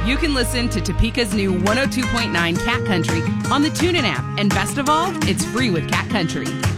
You can listen to Topeka's new 102.9 Cat Country on the TuneIn app. And best of all, it's free with Cat Country.